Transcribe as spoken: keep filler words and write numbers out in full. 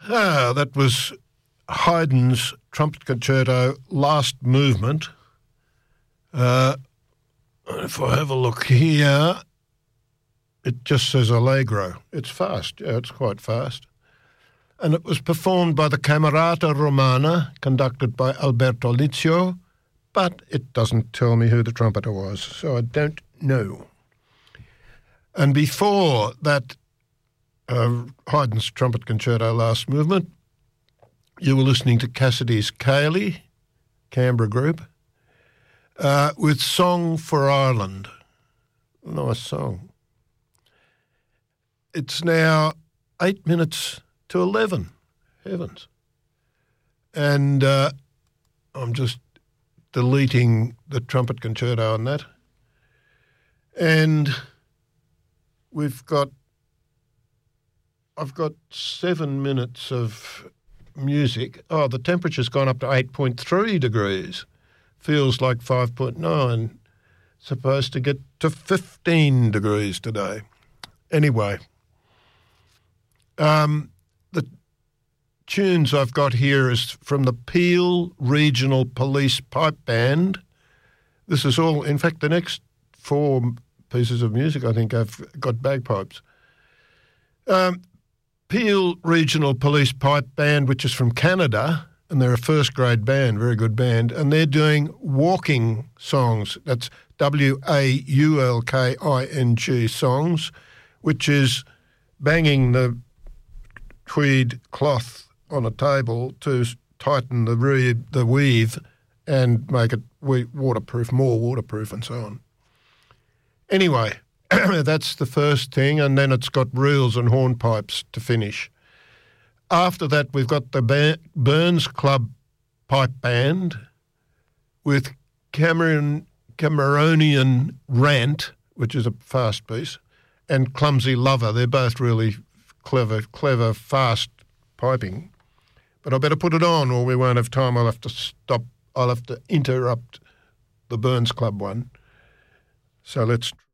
Ah, that was Haydn's Trumpet Concerto, Last Movement. Uh, if I have a look here, it just says Allegro. It's fast. Yeah, it's quite fast. And it was performed by the Camerata Romana, conducted by Alberto Lizio, but it doesn't tell me who the trumpeter was, so I don't know. And before that, uh, Haydn's Trumpet Concerto, Last Movement, you were listening to Cassidy's Ceilidh, Canberra group, uh, with Song for Ireland. Nice song. It's now eight minutes to eleven. Heavens. And uh, I'm just deleting the trumpet concerto on that. And we've got, I've got seven minutes of music. Oh, the temperature's gone up to eight point three degrees. Feels like five point nine. Supposed to get to fifteen degrees today. Anyway, um, the tunes I've got here is from the Peel Regional Police Pipe Band. This is all, in fact, the next four pieces of music I think I've got bagpipes. Um, Peel Regional Police Pipe Band, which is from Canada, and they're a first-grade band, very good band, and they're doing walking songs. That's W A U L K I N G songs, which is banging the tweed cloth on a table to tighten the re- the weave and make it waterproof, more waterproof and so on. Anyway, that's the first thing, and then it's got reels and hornpipes to finish. After that, we've got the ba- Burns Club Pipe Band with Cameron, Cameronian Rant, which is a fast piece, and Clumsy Lover. They're both really clever, clever, fast piping. But I better put it on or we won't have time. I'll have to stop. I'll have to interrupt the Burns Club one. So let's